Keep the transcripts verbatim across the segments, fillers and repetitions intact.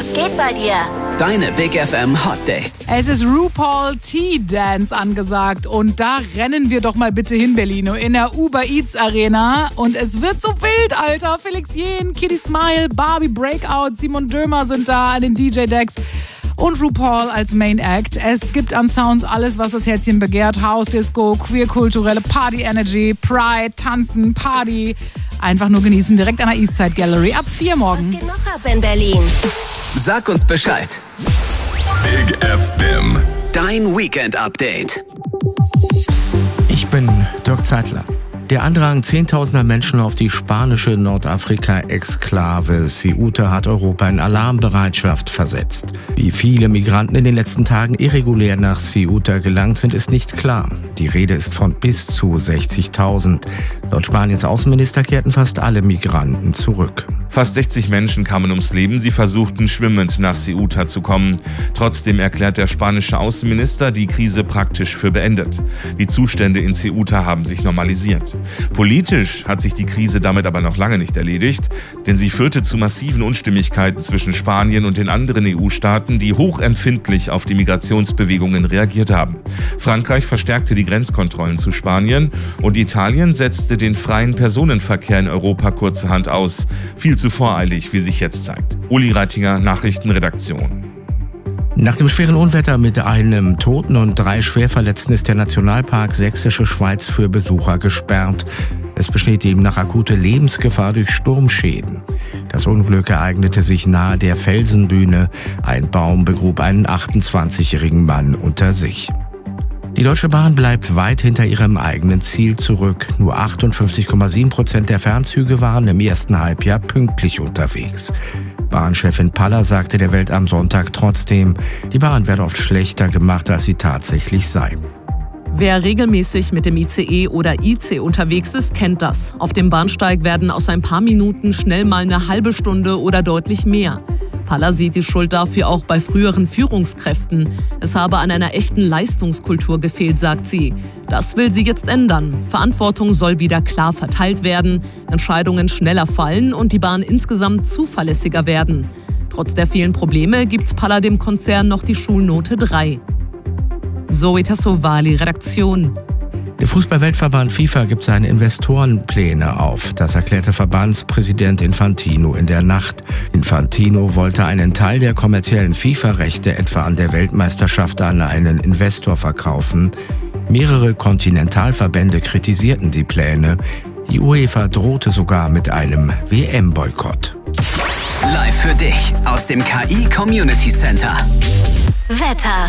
Was geht bei dir? Deine Big F M Hot Dates. Es ist RuPaul Tea-Dance angesagt und da rennen wir doch mal bitte hin, Berlino, in der Uber Eats Arena. Und es wird so wild, Alter. Felix Jähn, Kitty Smile, Barbie Breakout, Simon Dömer sind da an den D J-Decks. Und RuPaul als Main Act. Es gibt an Sounds alles, was das Herzchen begehrt. House, Disco, queer-kulturelle Party-Energy, Pride, Tanzen, Party. Einfach nur genießen, direkt an der Eastside Gallery. Ab vier morgen. Was geht noch ab in Berlin? Sag uns Bescheid. Big F M. Dein Weekend-Update. Ich bin Dirk Zeitler. Der Andrang zehntausender Menschen auf die spanische Nordafrika-Exklave Ceuta hat Europa in Alarmbereitschaft versetzt. Wie viele Migranten in den letzten Tagen irregulär nach Ceuta gelangt sind, ist nicht klar. Die Rede ist von bis zu sechzigtausend. Laut Spaniens Außenminister kehrten fast alle Migranten zurück. Fast sechzig Menschen kamen ums Leben. Sie versuchten schwimmend nach Ceuta zu kommen. Trotzdem erklärt der spanische Außenminister die Krise praktisch für beendet. Die Zustände in Ceuta haben sich normalisiert. Politisch hat sich die Krise damit aber noch lange nicht erledigt, denn sie führte zu massiven Unstimmigkeiten zwischen Spanien und den anderen E U-Staaten, die hochempfindlich auf die Migrationsbewegungen reagiert haben. Frankreich verstärkte die Grenzkontrollen zu Spanien und Italien setzte den freien Personenverkehr in Europa kurzerhand aus. Viel zu voreilig, wie sich jetzt zeigt. Uli Reitinger, Nachrichtenredaktion. Nach dem schweren Unwetter mit einem Toten und drei Schwerverletzten ist der Nationalpark Sächsische Schweiz für Besucher gesperrt. Es besteht demnach akute Lebensgefahr durch Sturmschäden. Das Unglück ereignete sich nahe der Felsenbühne. Ein Baum begrub einen achtundzwanzigjährigen Mann unter sich. Die Deutsche Bahn bleibt weit hinter ihrem eigenen Ziel zurück. Nur achtundfünfzig Komma sieben Prozent der Fernzüge waren im ersten Halbjahr pünktlich unterwegs. Bahnchefin Paller sagte der Welt am Sonntag trotzdem, die Bahn werde oft schlechter gemacht, als sie tatsächlich sei. Wer regelmäßig mit dem I C E oder I C unterwegs ist, kennt das. Auf dem Bahnsteig werden aus ein paar Minuten schnell mal eine halbe Stunde oder deutlich mehr. Paller sieht die Schuld dafür auch bei früheren Führungskräften. Es habe an einer echten Leistungskultur gefehlt, sagt sie. Das will sie jetzt ändern. Verantwortung soll wieder klar verteilt werden, Entscheidungen schneller fallen und die Bahn insgesamt zuverlässiger werden. Trotz der vielen Probleme gibt Paller dem Konzern noch die Schulnote drei. Zoe Tassovali, Redaktion. Der Fußball-Weltverband FIFA gibt seine Investorenpläne auf. Das erklärte Verbandspräsident Infantino in der Nacht. Infantino wollte einen Teil der kommerziellen FIFA-Rechte etwa an der Weltmeisterschaft an einen Investor verkaufen. Mehrere Kontinentalverbände kritisierten die Pläne. Die UEFA drohte sogar mit einem W M-Boykott. Live für dich aus dem K I Community Center. Wetter.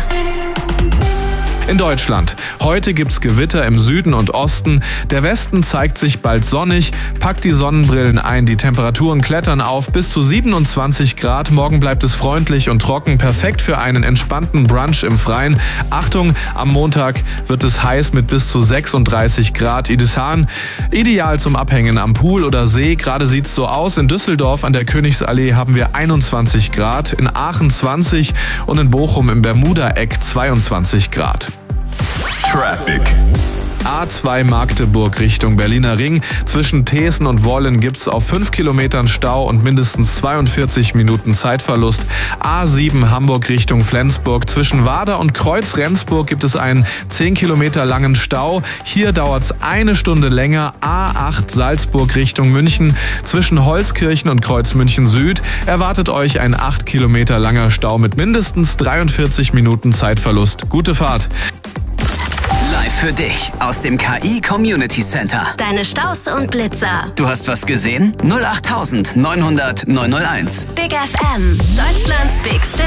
In Deutschland. Heute gibt's Gewitter im Süden und Osten. Der Westen zeigt sich bald sonnig. Packt die Sonnenbrillen ein. Die Temperaturen klettern auf bis zu siebenundzwanzig Grad. Morgen bleibt es freundlich und trocken. Perfekt für einen entspannten Brunch im Freien. Achtung, am Montag wird es heiß mit bis zu sechsunddreißig Grad. Idishan, ideal zum Abhängen am Pool oder See. Gerade sieht's so aus. In Düsseldorf an der Königsallee haben wir einundzwanzig Grad. In Aachen zwanzig und in Bochum im Bermuda-Eck zweiundzwanzig Grad. Traffic. A zwei Magdeburg Richtung Berliner Ring. Zwischen Thesen und Wohlen gibt's auf fünf Kilometern Stau und mindestens zweiundvierzig Minuten Zeitverlust. A sieben Hamburg Richtung Flensburg. Zwischen Wader und Kreuz-Rendsburg gibt es einen zehn Kilometer langen Stau. Hier dauert's eine Stunde länger. A acht Salzburg Richtung München. Zwischen Holzkirchen und Kreuzmünchen Süd erwartet euch ein acht Kilometer langer Stau mit mindestens dreiundvierzig Minuten Zeitverlust. Gute Fahrt. Live für dich aus dem K I Community Center. Deine Staus und Blitzer. Du hast was gesehen? null acht neunhundert neunhundert neunhunderteins. Big F M. Deutschlands bigste